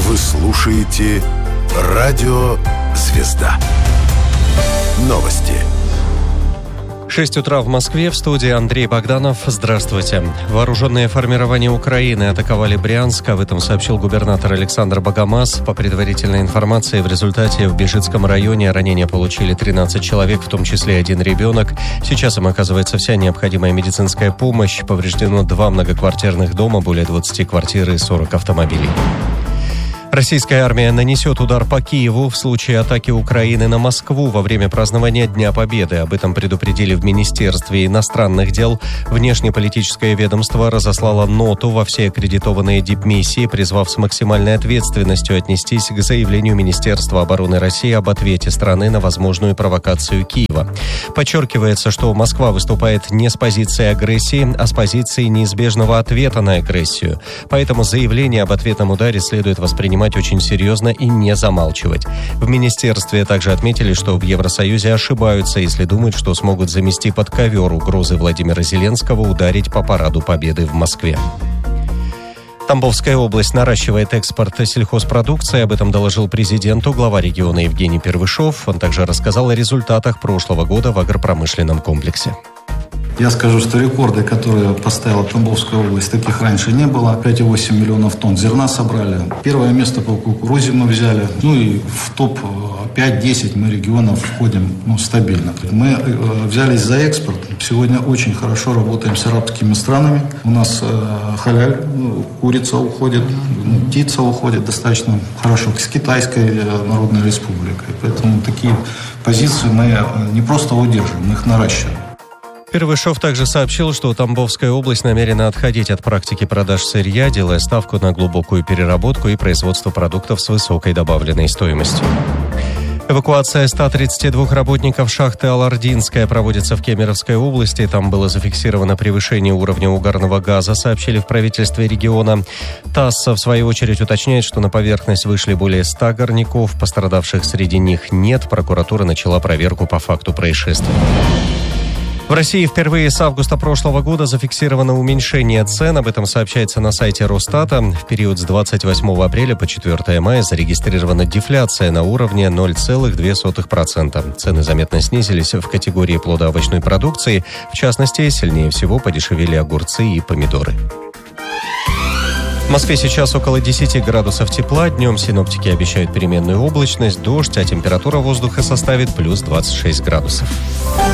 Вы слушаете «Радио Звезда». Новости. 6 утра в Москве, в студии Андрей Богданов. Здравствуйте. Вооруженные формирования Украины атаковали Брянск, об этом сообщил губернатор Александр Богомаз. По предварительной информации, в результате в Бежецком районе ранения получили 13 человек, в том числе 1 ребенок. Сейчас им оказывается вся необходимая медицинская помощь. Повреждено 2 многоквартирных дома, более 20 квартир и 40 автомобилей. Российская армия нанесет удар по Киеву в случае атаки Украины на Москву во время празднования Дня Победы. Об этом предупредили в Министерстве иностранных дел. Внешнеполитическое ведомство разослало ноту во все аккредитованные дипмиссии, призвав с максимальной ответственностью отнестись к заявлению Министерства обороны России об ответе страны на возможную провокацию Киева. Подчеркивается, что Москва выступает не с позиции агрессии, а с позиции неизбежного ответа на агрессию. Поэтому заявление об ответном ударе следует воспринимать очень серьезно и не замалчивать. В министерстве также отметили, что в Евросоюзе ошибаются, если думают, что смогут замести под ковер угрозы Владимира Зеленского ударить по параду Победы в Москве. Тамбовская область наращивает экспорт сельхозпродукции. Об этом доложил президенту глава региона Евгений Первышов. Он также рассказал о результатах прошлого года в агропромышленном комплексе. Я скажу, что рекорды, которые поставила Тамбовская область, таких раньше не было. 5,8 миллионов тонн зерна собрали. Первое место по кукурузе мы взяли. И в топ-5-10 мы регионов входим стабильно. Мы взялись за экспорт. Сегодня очень хорошо работаем с арабскими странами. У нас халяль, курица уходит, птица уходит достаточно хорошо. С Китайской Народной Республикой. Поэтому такие позиции мы не просто удерживаем, мы их наращиваем. Первышов также сообщил, что Тамбовская область намерена отходить от практики продаж сырья, делая ставку на глубокую переработку и производство продуктов с высокой добавленной стоимостью. Эвакуация 132 работников шахты Алардинская проводится в Кемеровской области. Там было зафиксировано превышение уровня угарного газа, сообщили в правительстве региона. ТАСС, в свою очередь, уточняет, что на поверхность вышли более 100 горняков. Пострадавших среди них нет. Прокуратура начала проверку по факту происшествия. В России впервые с августа прошлого года зафиксировано уменьшение цен. Об этом сообщается на сайте Росстата. В период с 28 апреля по 4 мая зарегистрирована дефляция на уровне 0,2%. Цены заметно снизились в категории плодоовощной продукции. В частности, сильнее всего подешевели огурцы и помидоры. В Москве сейчас около 10 градусов тепла. Днем синоптики обещают переменную облачность, дождь, а температура воздуха составит плюс 26 градусов.